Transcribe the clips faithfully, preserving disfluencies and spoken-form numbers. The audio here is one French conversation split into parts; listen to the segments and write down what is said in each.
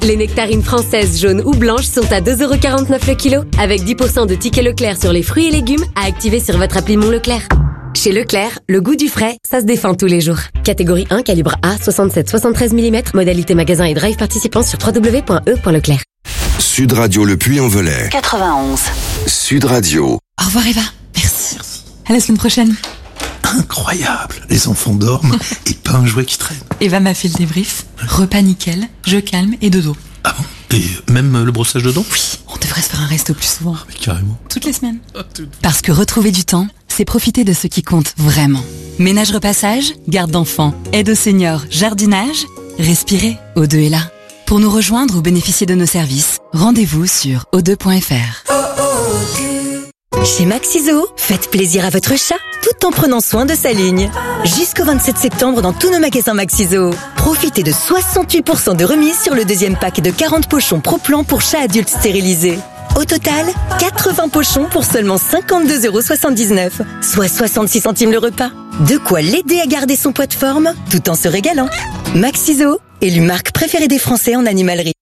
Les nectarines françaises jaunes ou blanches sont à deux euros quarante-neuf le kilo, avec dix pour cent de tickets Leclerc sur les fruits et légumes à activer sur votre appli Mon Leclerc. Chez Leclerc, le goût du frais, ça se défend tous les jours. Catégorie un, calibre A, soixante-sept à soixante-treize millimètres, modalité magasin et drive participant sur w w w point e point leclerc. Sud Radio Le Puy-en-Velay. quatre-vingt-onze. Sud Radio. Au revoir Eva. Merci. Merci. À la semaine prochaine. Incroyable. Les enfants dorment et pas un jouet qui traîne. Eva m'a fait le débrief. Repas nickel, je calme et dodo. Ah bon? Et même le brossage de dents? Oui, on devrait se faire un resto plus souvent. Ah, mais carrément. Toutes les semaines. Ah, tout... Parce que retrouver du temps, c'est profiter de ce qui compte vraiment. Ménage repassage, garde d'enfants, aide aux seniors, jardinage. Respirez, O deux est là. Pour nous rejoindre ou bénéficier de nos services, rendez-vous sur o deux point f r. Chez Maxiso, faites plaisir à votre chat tout en prenant soin de sa ligne. Jusqu'au vingt-sept septembre dans tous nos magasins Maxiso. Profitez de soixante-huit pour cent de remise sur le deuxième pack de quarante pochons Pro-Plan pour chats adultes stérilisés. Au total, quatre-vingts pochons pour seulement cinquante-deux euros soixante-dix-neuf, soit soixante-six centimes le repas. De quoi l'aider à garder son poids de forme tout en se régalant. Maxiso, élue marque préférée des Français en animalerie.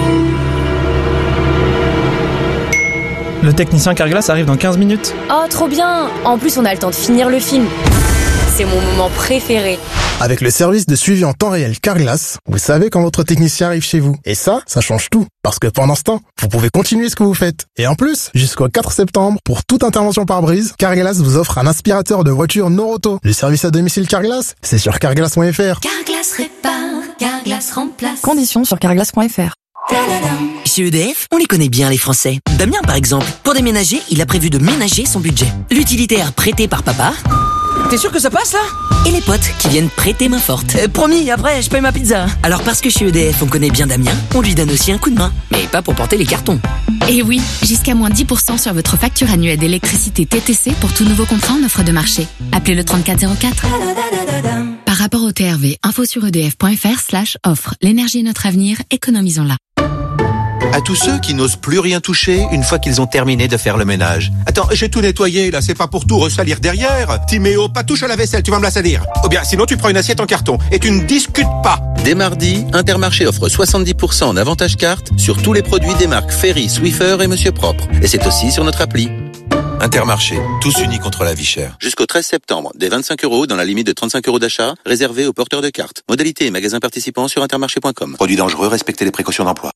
Le technicien Carglass arrive dans quinze minutes. Oh, trop bien! En plus, on a le temps de finir le film. C'est mon moment préféré. Avec le service de suivi en temps réel Carglass, vous savez quand votre technicien arrive chez vous. Et ça, ça change tout. Parce que pendant ce temps, vous pouvez continuer ce que vous faites. Et en plus, jusqu'au quatre septembre, pour toute intervention par brise, Carglass vous offre un aspirateur de voiture Noroto. Le service à domicile Carglass, c'est sur carglass point f r. Carglass répare, Carglass remplace. Conditions sur carglass point f r. Chez E D F, on les connaît bien les Français. Damien par exemple, pour déménager, il a prévu de ménager son budget. L'utilitaire prêté par papa. T'es sûr que ça passe là? Et les potes qui viennent prêter main forte. Euh, promis, après je paye ma pizza. Alors parce que chez E D F on connaît bien Damien, on lui donne aussi un coup de main. Mais pas pour porter les cartons. Et oui, jusqu'à moins dix pour cent sur votre facture annuelle d'électricité T T C pour tout nouveau contrat en offre de marché. Appelez le trente-quatre zéro quatre. Par rapport au T R V, info sur edf point f r slash offre. L'énergie est notre avenir, économisons-la. À tous ceux qui n'osent plus rien toucher une fois qu'ils ont terminé de faire le ménage. Attends, j'ai tout nettoyé, là, c'est pas pour tout ressalir derrière. Timéo, pas touche à la vaisselle, tu vas me la salir. Ou bien, sinon tu prends une assiette en carton et tu ne discutes pas. Dès mardi, Intermarché offre soixante-dix pour cent en avantage carte sur tous les produits des marques Ferry, Swiffer et Monsieur Propre. Et c'est aussi sur notre appli. Intermarché, tous unis contre la vie chère. Jusqu'au treize septembre, des vingt-cinq euros dans la limite de trente-cinq euros d'achat, réservés aux porteurs de cartes. Modalité et magasins participants sur intermarché point com. Produits dangereux, respectez les précautions d'emploi.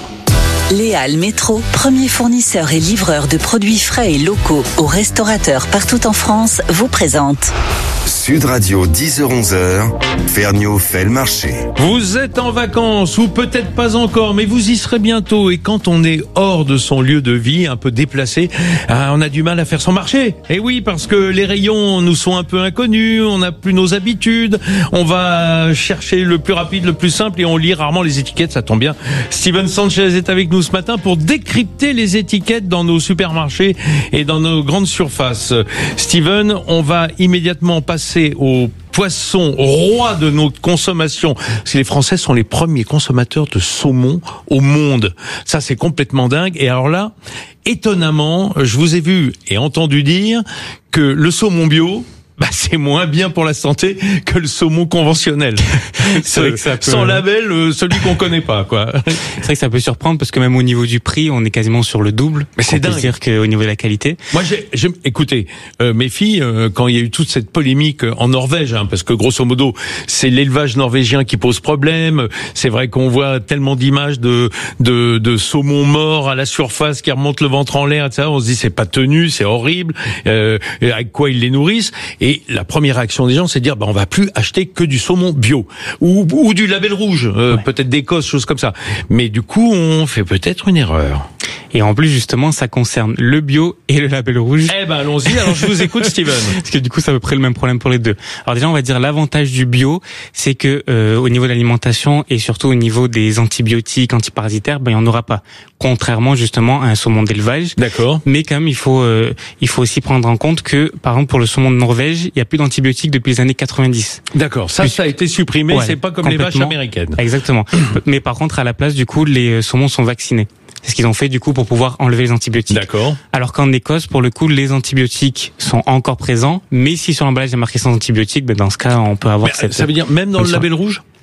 Léal Métro, premier fournisseur et livreur de produits frais et locaux aux restaurateurs partout en France, vous présente Sud Radio, dix heures onze heures, Vergniaud fait le marché. Vous êtes en vacances, ou peut-être pas encore, mais vous y serez bientôt. Et quand on est hors de son lieu de vie, un peu déplacé, on a du mal à faire son marché. Et oui, parce que les rayons nous sont un peu inconnus, on n'a plus nos habitudes, on va chercher le plus rapide, le plus simple, et on lit rarement les étiquettes, ça tombe bien. Steven Sanchez est avec nous ce matin pour décrypter les étiquettes dans nos supermarchés et dans nos grandes surfaces. Steven, on va immédiatement passer au poisson roi de notre consommation. Parce que les Français sont les premiers consommateurs de saumon au monde. Ça, c'est complètement dingue. Et alors là, étonnamment, je vous ai vu et entendu dire que le saumon bio, bah, c'est moins bien pour la santé que le saumon conventionnel. C'est vrai que ça peut... Sans label, euh, celui qu'on connaît pas, quoi. C'est vrai que ça peut surprendre parce que même au niveau du prix, on est quasiment sur le double. Mais c'est dingue. On peut dire qu'au niveau de la qualité. Moi, j'ai, j'ai écoutez, euh, mes filles, euh, quand il y a eu toute cette polémique en Norvège, hein, parce que grosso modo, c'est l'élevage norvégien qui pose problème. C'est vrai qu'on voit tellement d'images de de, de saumon mort à la surface qui remonte le ventre en l'air, et cetera. On se dit c'est pas tenu, c'est horrible. Euh, avec quoi ils les nourrissent? Et Et la première réaction des gens, c'est de dire, bah, on va plus acheter que du saumon bio ou, ou du label rouge, euh, ouais. peut-être d'Écosse, choses comme ça. Mais du coup, on fait peut-être une erreur. Et en plus, justement, ça concerne le bio et le label rouge. Eh ben, allons-y. Alors, je vous écoute, Steven. Parce que du coup, c'est à peu près le même problème pour les deux. Alors déjà, on va dire l'avantage du bio, c'est que euh, au niveau de l'alimentation et surtout au niveau des antibiotiques, antiparasitaires, ben il y en aura pas. Contrairement justement à un saumon d'élevage. D'accord. Mais quand même, il faut euh, il faut aussi prendre en compte que, par exemple, pour le saumon de Norvège, il y a plus d'antibiotiques depuis les années quatre-vingt-dix. D'accord. Ça, Puis, ça a été supprimé. Ouais, c'est pas comme les vaches américaines. Exactement. Mais par contre, à la place, du coup, les saumons sont vaccinés. C'est ce qu'ils ont fait du coup pour pouvoir enlever les antibiotiques. D'accord. Alors qu'en Écosse, pour le coup, les antibiotiques sont encore présents, mais si sur l'emballage il y a marqué sans antibiotiques, ben dans ce cas, on peut avoir mais cette... Ça veut dire même dans le label rouge ?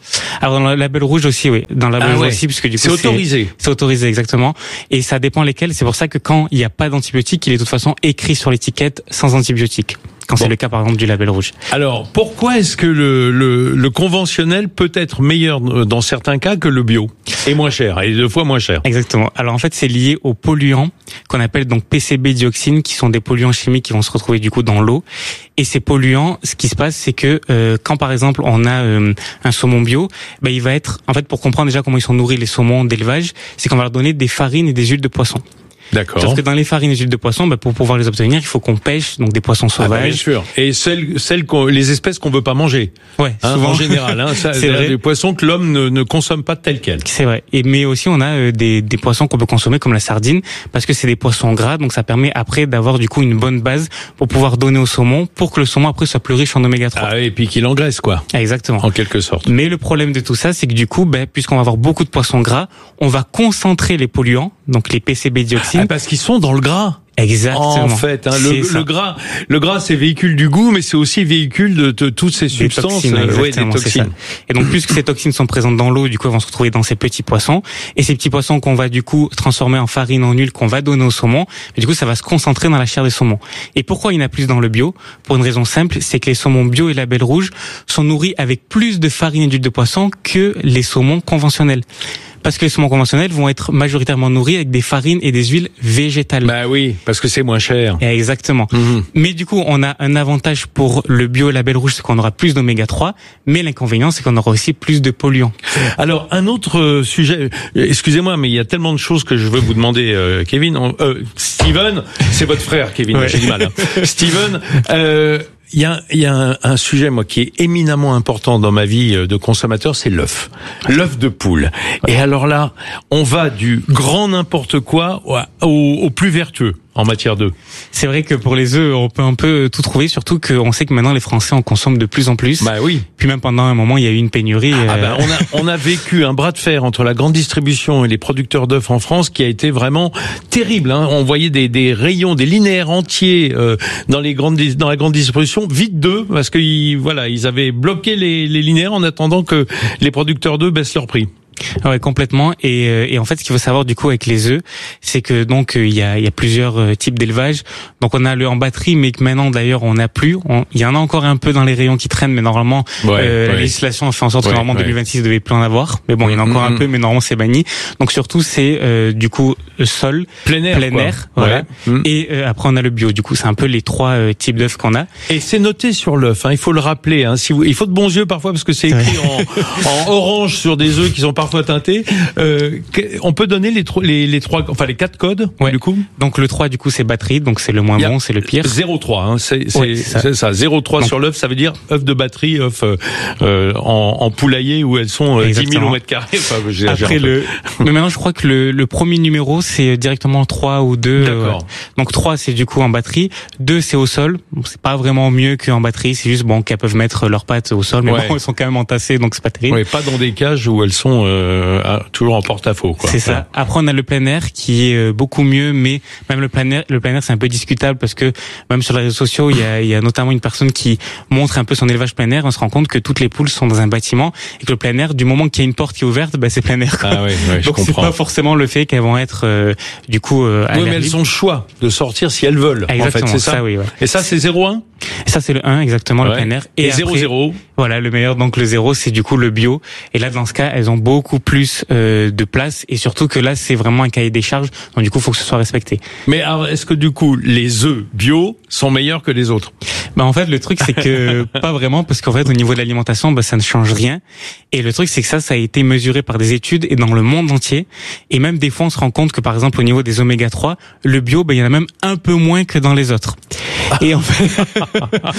Alors dans le label rouge aussi, oui. Dans le label ah rouge ouais. aussi, parce que du coup c'est autorisé. C'est autorisé, exactement. Et ça dépend lesquels. C'est pour ça que quand il n'y a pas d'antibiotiques, il est de toute façon écrit sur l'étiquette sans antibiotiques. Quand bon. c'est le cas, par exemple, du label rouge. Alors, pourquoi est-ce que le, le, le conventionnel peut être meilleur dans certains cas que le bio et moins cher, et deux fois moins cher? Exactement. Alors, en fait, c'est lié aux polluants qu'on appelle donc P C B dioxines, qui sont des polluants chimiques qui vont se retrouver du coup dans l'eau. Et ces polluants, ce qui se passe, c'est que euh, quand, par exemple, on a euh, un saumon bio, ben il va être, en fait, pour comprendre déjà comment ils sont nourris les saumons d'élevage, c'est qu'on va leur donner des farines et des huiles de poisson. D'accord. Sauf que dans les farines et huiles de poisson, bah, pour pouvoir les obtenir, il faut qu'on pêche donc des poissons sauvages. Ah bah bien sûr. Et celles, celles qu'on, les espèces qu'on veut pas manger. Ouais. Hein, souvent. En général, hein, ça, c'est vrai. Des poissons que l'homme ne, ne consomme pas tels quels. C'est vrai. Et mais aussi on a euh, des, des poissons qu'on peut consommer comme la sardine, parce que c'est des poissons gras, donc ça permet après d'avoir du coup une bonne base pour pouvoir donner au saumon, pour que le saumon après soit plus riche en oméga trois. Ah oui, et puis qu'il engraisse quoi. Exactement. En quelque sorte. Mais le problème de tout ça, c'est que du coup, ben, puisqu'on va avoir beaucoup de poissons gras, on va concentrer les polluants, donc les P C B dioxines. Ah, parce qu'ils sont dans le gras. Exactement. En fait, hein, le, le gras, le gras, c'est véhicule du goût, mais c'est aussi véhicule de, de toutes ces substances, des toxines. Euh, ouais, des toxines. Et donc, plus que ces toxines sont présentes dans l'eau, du coup, elles vont se retrouver dans ces petits poissons. Et ces petits poissons qu'on va du coup transformer en farine, en huile, qu'on va donner au saumon, mais du coup, ça va se concentrer dans la chair des saumons. Et pourquoi il y en a plus dans le bio? Pour une raison simple, c'est que les saumons bio et label rouge sont nourris avec plus de farine et d'huile de poisson que les saumons conventionnels. Parce que les saumons conventionnels vont être majoritairement nourris avec des farines et des huiles végétales. Bah oui, parce que c'est moins cher. Exactement. Mmh. Mais du coup, on a un avantage pour le bio label rouge, c'est qu'on aura plus d'oméga trois, mais l'inconvénient, c'est qu'on aura aussi plus de polluants. Alors, un autre sujet, excusez-moi, mais il y a tellement de choses que je veux vous demander, euh, Kevin. Euh, Steven, c'est votre frère, Kevin, ouais. J'ai du mal. Hein. Steven, euh, Il y a, il y a un, un sujet, moi, qui est éminemment important dans ma vie de consommateur, c'est l'œuf. L'œuf de poule. Et alors là, on va du grand n'importe quoi au, au plus vertueux en matière d'œufs. C'est vrai que pour les œufs, on peut un peu tout trouver, surtout qu'on sait que maintenant les Français en consomment de plus en plus. Bah oui. Puis même pendant un moment, il y a eu une pénurie. Ah euh... bah on a on a vécu un bras de fer entre la grande distribution et les producteurs d'œufs en France qui a été vraiment terrible. Hein. On voyait des des rayons, des linéaires entiers euh, dans les grandes dans la grande distribution vides d'œufs parce que ils, voilà ils avaient bloqué les les linéaires en attendant que les producteurs d'œufs baissent leur prix. Ah ouais, complètement. Et, euh, et en fait, ce qu'il faut savoir du coup avec les œufs, c'est que donc il y a, il y a plusieurs euh, types d'élevage. Donc on a le en batterie, mais que maintenant d'ailleurs on n'a plus. On, il y en a encore un peu dans les rayons qui traînent, mais normalement ouais, euh, ouais. la législation a fait en sorte ouais, que normalement ouais. deux mille vingt-six il devait plus en avoir. Mais bon, il y en a encore mm-hmm. un peu, mais normalement c'est banni. Donc surtout c'est euh, du coup sol, plein air, plein air, voilà. Ouais. Mm. Et euh, après on a le bio. Du coup c'est un peu les trois euh, types d'œufs qu'on a. Et c'est noté sur l'œuf. Hein, il faut le rappeler. Hein, si vous, il faut de bons yeux parfois parce que c'est écrit en, en orange sur des œufs qui sont parfois teintés. Euh, on peut donner les, tro- les, les trois, enfin les quatre codes, ouais. du coup. Donc le trois, du coup, c'est batterie, donc c'est le moins bon, c'est le pire. zéro trois, hein, c'est, c'est, ouais, c'est ça. c'est ça. zéro trois donc, sur l'œuf, ça veut dire œuf de batterie, œuf euh, en, en poulailler où elles sont euh, dix mille au mètre carré. Enfin, après le, mais maintenant je crois que le, le premier numéro c'est directement trois ou deux. D'accord. Euh, donc trois c'est du coup en batterie, deux c'est au sol. Bon, c'est pas vraiment mieux qu'en batterie, c'est juste bon qu'elles peuvent mettre leurs pattes au sol, mais ouais. bon elles sont quand même entassées, donc c'est pas terrible. Ouais, pas dans des cages où elles sont euh, à, toujours en porte-à-faux, quoi. C'est ça. Ouais. Après, on a le plein air qui est beaucoup mieux, mais même le plein air, le plein air, c'est un peu discutable parce que même sur les réseaux sociaux, il y a, il y a notamment une personne qui montre un peu son élevage plein air. On se rend compte que toutes les poules sont dans un bâtiment et que le plein air, du moment qu'il y a une porte qui est ouverte, bah, c'est plein air, quoi. Ah oui, oui, je donc comprends. c'est pas forcément le fait qu'elles vont être euh, du coup. Euh, oui, mais elles ont le choix de sortir si elles veulent. Exactement, en fait, c'est ça. ça oui, ouais. Et ça, c'est zéro un. Et ça, c'est le un, exactement, ouais. le plein air. Et zéro zéro. Voilà, le meilleur. Donc le zéro, c'est du coup le bio. Et là, dans ce cas, elles ont beaucoup plus euh, de place. Et surtout que là, c'est vraiment un cahier des charges. Donc du coup, il faut que ce soit respecté. Mais alors, est-ce que du coup, les œufs bio sont meilleurs que les autres? Bah en fait, le truc, c'est que pas vraiment, parce qu'en fait, au niveau de l'alimentation, bah ça ne change rien. Et le truc, c'est que ça, ça a été mesuré par des études et dans le monde entier. Et même des fois, on se rend compte que par exemple, au niveau des oméga trois, le bio, bah il y en a même un peu moins que dans les autres. Et en fait,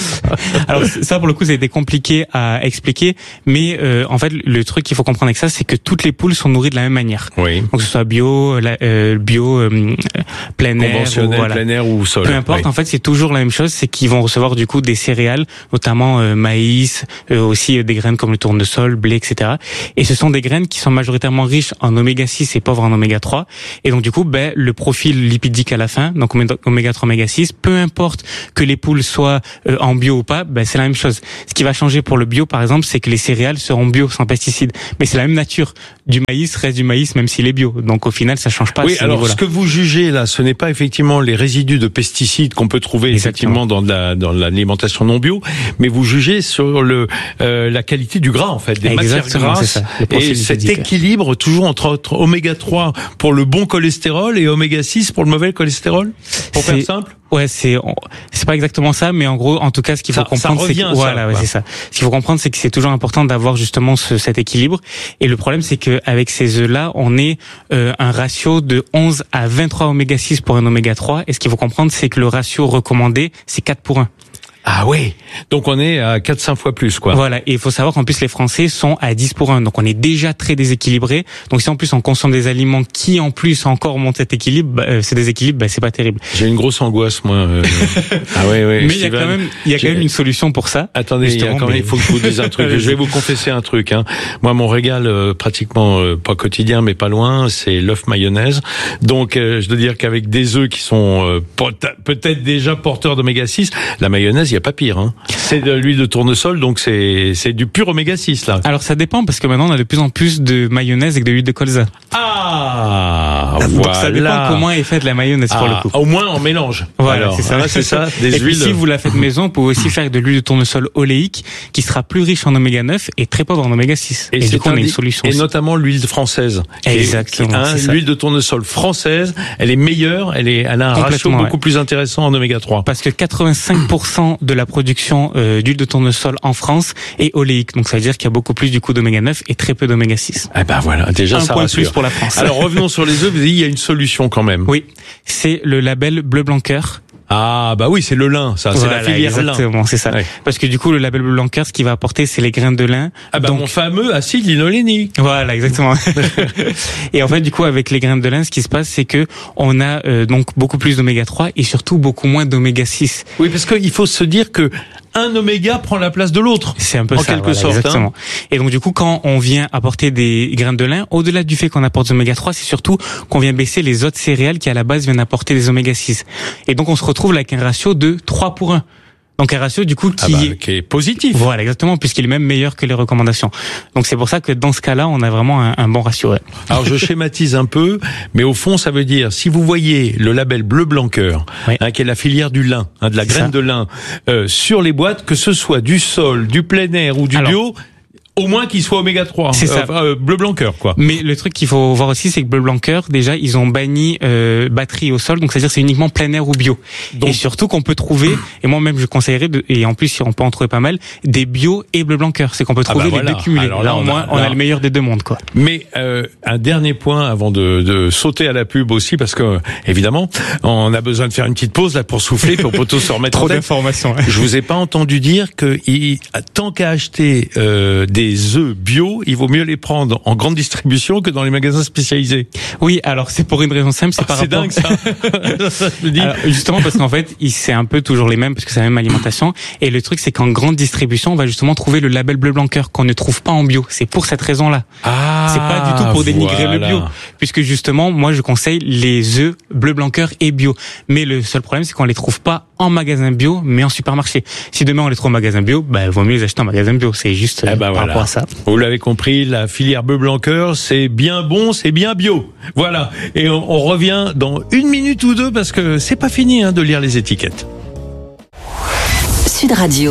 alors ça pour le coup, ça a été compliqué à expliquer, mais euh, en fait, le truc qu'il faut comprendre avec ça, c'est que toutes les poules sont nourries de la même manière. Oui. Donc que ce soit bio, la, euh, bio, euh, plein air, conventionnel, ou, voilà. plein air ou sol. Peu importe, oui. en fait, c'est toujours la même chose, c'est qu'ils vont recevoir du coup des céréales, notamment euh, maïs, euh, aussi euh, des graines comme le tournesol, blé, et cetera. Et ce sont des graines qui sont majoritairement riches en oméga six et pauvres en oméga trois. Et donc du coup, ben le profil lipidique à la fin, donc oméga trois, oméga six, peu importe que les poules soient euh, en bio ou pas, ben c'est la même chose. Ce qui va changer pour le bio, par exemple, c'est que les céréales seront bio, sans pesticides. Mais c'est la même nature. Du maïs reste du maïs, même s'il est bio. Donc au final, ça change pas. Oui, à ce alors niveau-là. ce que vous jugez là, ce n'est pas effectivement les résidus de pesticides qu'on peut trouver effectivement dans de la dans l'alimentation non bio, mais vous jugez sur le euh, la qualité du gras en fait, des Exactement, matières grasses c'est ça, le profil et cet lipidique. équilibre toujours entre, entre oméga trois pour le bon cholestérol et oméga six pour le mauvais cholestérol. Pour faire C'est- simple. Ouais, c'est c'est pas exactement ça, mais en gros, en tout cas, ce qu'il faut Ça- ça comprendre, c'est revient à que ça, voilà, ouais, quoi. c'est ça. Ce qu'il faut comprendre, c'est que c'est toujours important d'avoir justement ce, cet équilibre. Et le problème, c'est que avec ces œufs-là, on est euh, un ratio de onze à vingt-trois oméga six pour un oméga trois. Et ce qu'il faut comprendre, c'est que le ratio recommandé, c'est quatre pour un. Ah oui. Donc on est à quatre cinq fois plus quoi. Voilà, et il faut savoir qu'en plus les Français sont à dix pour un, donc on est déjà très déséquilibré. Donc si en plus on consomme des aliments qui en plus encore montent cet équilibre, bah, euh, ce déséquilibre, bah, c'est pas terrible. J'ai une grosse angoisse moi. Euh... ah oui oui. Mais il y a quand même, il y a quand même une solution pour ça. Attendez, il y a quand même, il faut que je vous dise un truc. Je vais vous confesser un truc. Hein. Moi, mon régal, euh, pratiquement euh, pas quotidien, mais pas loin, c'est l'œuf mayonnaise. Donc, euh, je dois dire qu'avec des œufs qui sont euh, pot- peut-être déjà porteurs d'oméga six, la mayonnaise, il y a pas pire. Hein. C'est de l'huile de tournesol, donc c'est c'est du pur oméga six là. Alors ça dépend parce que maintenant on a de plus en plus de mayonnaise avec de l'huile de colza. Ah, Donc voilà. ça dépend comment est faite la mayonnaise pour Ah, le coup. Au moins en mélange. Voilà, Alors, c'est ça. hein, c'est ça. Des et puis huiles. si vous la faites maison, vous pouvez aussi faire de l'huile de tournesol oléique qui sera plus riche en oméga neuf et très pauvre en oméga six. Et, c'est du coup on a une indi- solution. Et aussi. notamment l'huile française. qui est- Exactement, qui- hein, c'est ça. l'huile de tournesol française, elle est meilleure, elle est, elle a un ratio Complètement, beaucoup ouais. plus intéressant en oméga trois. Parce que quatre-vingt-cinq pour cent de la production euh, d'huile de tournesol en France est oléique. Donc ça veut dire qu'il y a beaucoup plus du coup d'oméga neuf et très peu d'oméga six. Eh ben voilà, déjà Un ça point de rassure. plus pour la France. Alors revenons sur les œufs, vous dites, il y a une solution quand même. Oui, c'est le label Bleu Blanc Cœur. Ah bah oui, c'est le lin, ça, c'est Voilà, la filière lin. exactement, c'est ça. Ouais. Parce que du coup, le label Bleu Blanc Cœur, ce qu'il va apporter, c'est les graines de lin. Ah bah Donc, mon fameux acide linolénique. voilà, exactement. Et en fait, du coup, avec les graines de lin, ce qui se passe, c'est que on a euh, donc beaucoup plus d'oméga trois et surtout beaucoup moins d'oméga six. Oui, parce qu'il faut se dire que un oméga prend la place de l'autre. C'est un peu en ça, quelque voilà, sorte. exactement. Hein. Et donc du coup, quand on vient apporter des graines de lin, au-delà du fait qu'on apporte des oméga trois, c'est surtout qu'on vient baisser les autres céréales qui à la base viennent apporter des oméga six. Et donc on se retrouve avec un ratio de trois pour un. Donc un ratio du coup qui, Ah bah, qui est positif. Voilà, exactement, puisqu'il est même meilleur que les recommandations. Donc c'est pour ça que dans ce cas-là, on a vraiment un, un bon ratio. Ouais. Alors je schématise un peu, mais au fond ça veut dire, si vous voyez le label Bleu Blanc Cœur, Oui. hein, qui est la filière du lin, hein, de la C'est graine ça. de lin, euh, sur les boîtes, que ce soit du sol, du plein air ou du Alors, bio, au moins qu'il soit oméga trois. C'est ça. Euh, Bleu Blanc Cœur, quoi. Mais le truc qu'il faut voir aussi, c'est que Bleu Blanc Cœur, déjà, ils ont banni euh, batterie au sol, donc c'est-à-dire c'est uniquement plein air ou bio. Donc- et surtout qu'on peut trouver, et moi-même je conseillerais, de, et en plus on peut en trouver pas mal, des bio et Bleu Blanc Cœur. C'est qu'on peut Ah trouver bah les voilà. deux cumulés. Alors là, là, au on moins, a- on là- a le meilleur des deux mondes, quoi. Mais euh, un dernier point avant de, de sauter à la pub aussi, parce que évidemment, on a besoin de faire une petite pause là pour souffler, puis on peut tous se remettre en Trop tête. d'informations. Je vous ai pas entendu dire que il, tant qu'à acheter euh, des œufs bio, il vaut mieux les prendre en grande distribution que dans les magasins spécialisés. Oui, alors c'est pour une raison simple, c'est Ah, par c'est rapport... dingue ça. Ça, je me dis. Alors, justement parce qu'en fait, il- c'est un peu toujours les mêmes parce que c'est la même alimentation. Et le truc, c'est qu'en grande distribution, on va justement trouver le label Bleu Blanc Cœur qu'on ne trouve pas en bio. C'est pour cette raison-là. Ah, C'est pas du tout pour dénigrer voilà. le bio, puisque justement, moi, je conseille les œufs Bleu Blanc Cœur et bio. Mais le seul problème, c'est qu'on les trouve pas en magasin bio, mais en supermarché. Si demain on les trouve en magasin bio, bah, il vaut mieux les acheter en magasin bio. C'est juste euh, Eh ben par voilà. rapport à ça. Vous l'avez compris, la filière Bleu Blanc Cœur, c'est bien bon, c'est bien bio. Voilà. Et on, on revient dans une minute ou deux parce que c'est pas fini hein, de lire les étiquettes. Sud Radio.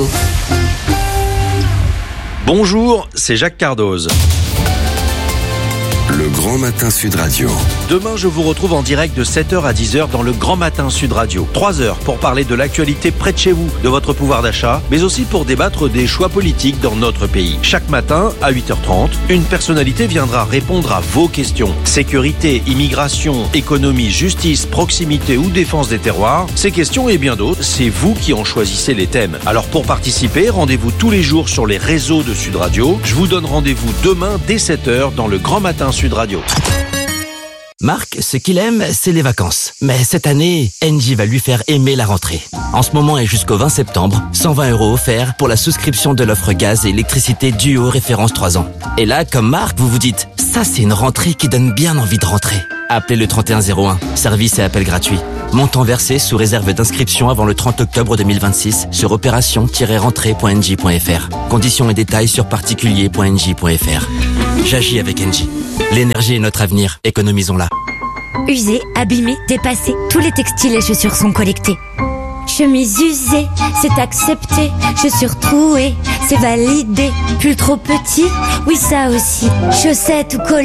Bonjour, c'est Jacques Cardoz. Le grand Grand Matin Sud Radio. Demain, je vous retrouve en direct de sept heures à dix heures dans le Grand Matin Sud Radio. trois heures pour parler de l'actualité près de chez vous, de votre pouvoir d'achat, mais aussi pour débattre des choix politiques dans notre pays. Chaque matin, à huit heures trente, une personnalité viendra répondre à vos questions. Sécurité, immigration, économie, justice, proximité ou défense des terroirs, ces questions et bien d'autres, c'est vous qui en choisissez les thèmes. Alors pour participer, rendez-vous tous les jours sur les réseaux de Sud Radio. Je vous donne rendez-vous demain dès sept heures dans le Grand Matin Sud Radio. Marc, ce qu'il aime, c'est les vacances. Mais cette année, Engie va lui faire aimer la rentrée. En ce moment et jusqu'au vingt septembre, cent vingt euros offerts pour la souscription de l'offre gaz et électricité Duo référence trois ans. Et là, comme Marc, vous vous dites, ça c'est une rentrée qui donne bien envie de rentrer. Appelez le trente et un zéro un, service et appel gratuit. Montant versé sous réserve d'inscription avant le trente octobre deux mille vingt-six sur opération tiret rentrée point engie point f r. Conditions et détails sur particulier point engie point f r. J'agis avec Engie. L'énergie est notre avenir, économisons-la. Usés, abîmés, dépassés, tous les textiles et chaussures sont collectés. Chemise usée, c'est accepté. Chaussures trouées, c'est validé. Pull trop petit, oui ça aussi. Chaussettes ou collants.